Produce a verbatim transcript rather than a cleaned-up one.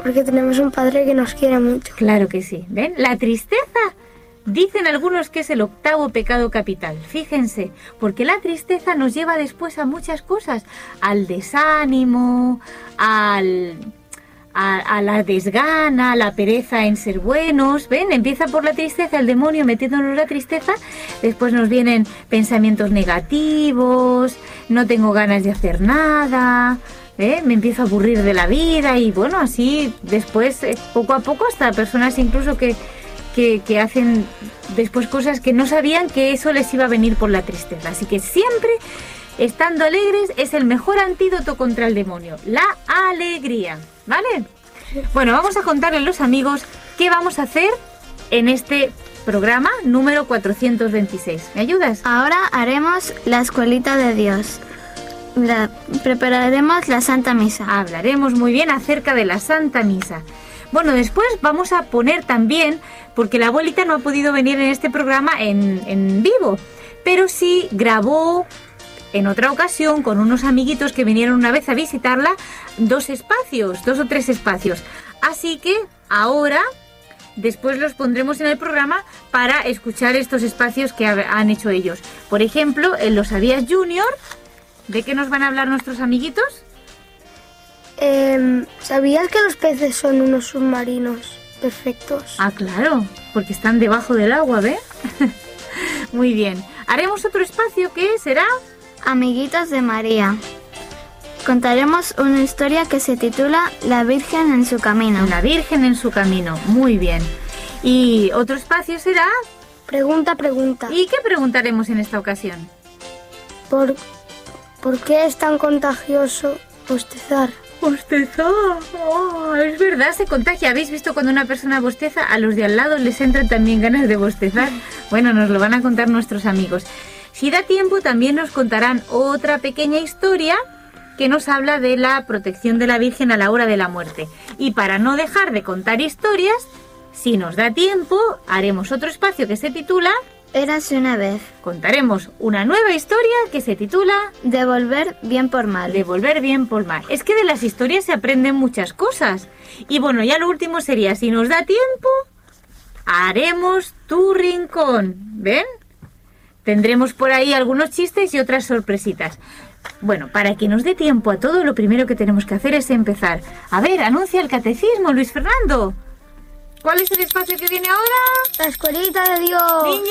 porque tenemos un padre que nos quiere mucho. Claro que sí. ¿Ven? La tristeza, dicen algunos que es el octavo pecado capital. Fíjense, porque la tristeza nos lleva después a muchas cosas. Al desánimo, al... A, a la desgana, a la pereza en ser buenos. ¿Ven? Empieza por la tristeza, el demonio metiéndonos la tristeza, después nos vienen pensamientos negativos, no tengo ganas de hacer nada, ¿eh? Me empiezo a aburrir de la vida y bueno, así después, eh, poco a poco, hasta personas incluso que, que, que hacen después cosas que no sabían que eso les iba a venir por la tristeza. Así que siempre, estando alegres, es el mejor antídoto contra el demonio, la alegría. ¿Vale? Bueno, vamos a contarles a los amigos qué vamos a hacer en este programa número cuatrocientos veintiséis. ¿Me ayudas? Ahora haremos la escuelita de Dios. La, prepararemos la Santa Misa. Hablaremos muy bien acerca de la Santa Misa. Bueno, después vamos a poner también, porque la abuelita no ha podido venir en este programa en, en vivo, pero sí grabó en otra ocasión con unos amiguitos que vinieron una vez a visitarla, dos espacios, dos o tres espacios. Así que ahora, después los pondremos en el programa para escuchar estos espacios que han hecho ellos. Por ejemplo, en Lo Sabías Junior, ¿de qué nos van a hablar nuestros amiguitos? Eh, ¿Sabías que los peces son unos submarinos perfectos? Ah, claro, porque están debajo del agua, ¿ve? Muy bien. Haremos otro espacio que será... Amiguitos de María. Contaremos una historia que se titula La Virgen en su camino. La Virgen en su camino, muy bien. Y otro espacio será... Pregunta, pregunta. ¿Y qué preguntaremos en esta ocasión? ¿Por, ¿por qué es tan contagioso bostezar? ¡Bostezar! Oh, es verdad, se contagia. ¿Habéis visto cuando una persona bosteza? A los de al lado les entran también ganas de bostezar. Bueno, nos lo van a contar nuestros amigos. Si da tiempo, también nos contarán otra pequeña historia que nos habla de la protección de la Virgen a la hora de la muerte. Y para no dejar de contar historias, si nos da tiempo, haremos otro espacio que se titula... Érase una vez. Contaremos una nueva historia que se titula... Devolver bien por mal. Devolver bien por mal. Es que de las historias se aprenden muchas cosas. Y bueno, ya lo último sería, si nos da tiempo, haremos tu rincón. ¿Ven? Tendremos por ahí algunos chistes y otras sorpresitas. Bueno, para que nos dé tiempo a todo, lo primero que tenemos que hacer es empezar. A ver, anuncia el catecismo, Luis Fernando. ¿Cuál es el espacio que viene ahora? La escuelita de Dios. Niños.